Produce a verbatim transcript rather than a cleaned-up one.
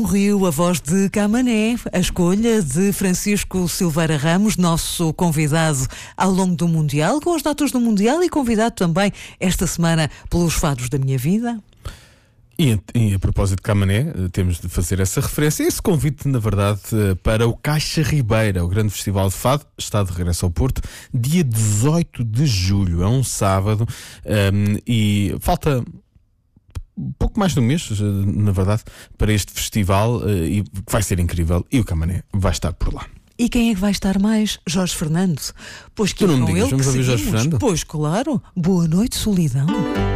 Rio, a voz de Camané, a escolha de Francisco Silveira Ramos, nosso convidado ao longo do Mundial, com as notas do Mundial e convidado também esta semana pelos Fados da Minha Vida. E, e a propósito de Camané, temos de fazer essa referência. Esse convite, na verdade, para o Caixa Ribeira, o grande festival de fado, está de regresso ao Porto, dia dezoito de julho, é um sábado, um, e falta pouco mais de um mês, na verdade, para este festival, uh, e vai ser incrível, e o Camané vai estar por lá. E quem é que vai estar mais? Jorge Fernando. Pois que tu não é me com digas, ele vamos que ouvir Jorge seguimos. Fernando? Pois claro, boa noite, solidão.